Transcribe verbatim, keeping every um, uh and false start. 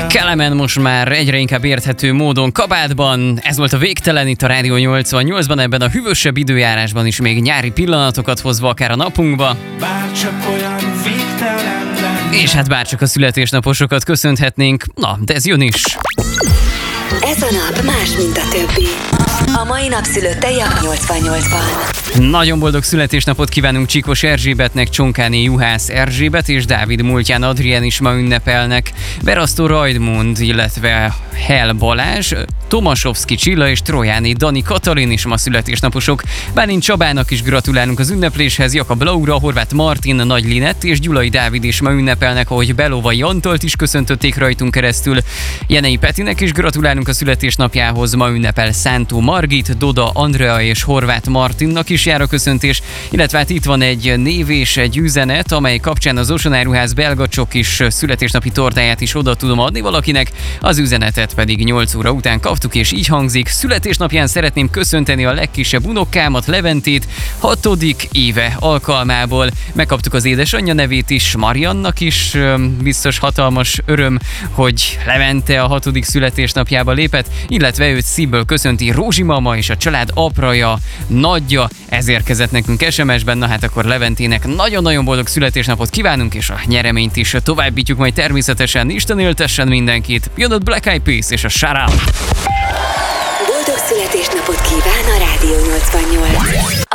Kelemen most már egyre inkább érthető módon kabátban. Ez volt a Végtelen itt a Rádió nyolcvannyolcban, ebben a hűvösebb időjárásban is még nyári pillanatokat hozva akár a napunkba. Bárcsak olyan végtelen lenne. És hát bárcsak a születésnaposokat köszönhetnénk, na, de ez jön is. Ez a nap más, mint a többi. A mai nap szülöttei a nyolcvannyolcban. Nagyon boldog születésnapot kívánunk Csikos Erzsébetnek, Csonkáné Juhász Erzsébet és Dávid Multyán Adrien is ma ünnepelnek. Berasztó Rajdmund, illetve Hel Balázs, Tomasovszki Csilla és Trojáni Dani Katalin is ma születésnaposok. Bálint Csabának is gratulálunk az ünnepléshez, Jakab Laura, Horváth Martin, Nagy Linett és Gyulai Dávid is ma ünnepelnek, ahogy Belovai Antalt is köszöntötték rajtunk keresztül. Jenei Petinek is gratulálunk a születésnapjához, ma ünnepel Szántó Margit, Doda Andrea és Horváth Martinnak is jár a köszöntés, illetve hát itt van egy név és egy üzenet, amely kapcsán az Ozonáruház belgacsok is születésnapi tortáját is oda tudom adni valakinek, az üzenetet pedig nyolc óra után kaptuk, és így hangzik: születésnapján szeretném köszönteni a legkisebb unokámat, Leventét, hatodik éve alkalmából. Megkaptuk az édesanyja nevét is, Mariannak is, biztos hatalmas öröm, hogy Levente a hatodik születésnapjába lépett, illetve őt szívből köszönti Rózsi mama és a család apraja, nagyja, ez érkezett nekünk es em es-ben, na hát akkor Leventének nagyon-nagyon boldog születésnapot kívánunk, és a nyereményt is továbbítjuk majd természetesen. Isten éltessen mindenkit, jön a Black Eyed Peas és a Shut Up! Boldog születésnapot kíván a Rádió nyolcvannyolc.